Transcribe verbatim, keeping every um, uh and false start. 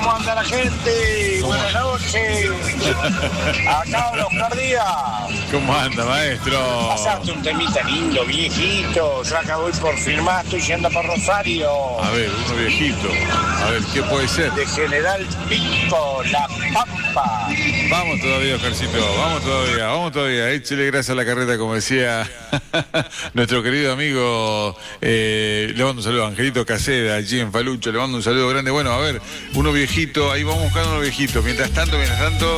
¿Cómo anda la gente? ¿Cómo? Buenas noches. Acá Oscar Díaz. ¿Cómo anda, maestro? Pasaste un temita lindo, viejito. Yo acá voy por firmar, estoy yendo para Rosario. A ver, uno viejito. A ver, ¿qué puede ser? De General Pico, La Pampa. Vamos todavía, Oscarcito, vamos todavía, vamos todavía. Échele grasa a la carreta, como decía nuestro querido amigo. Eh, le mando un saludo a Angelito Caseda, allí en Falucho. Le mando un saludo grande. Bueno, a ver, uno viejito, ahí vamos buscando uno viejito. Mientras tanto, mientras tanto,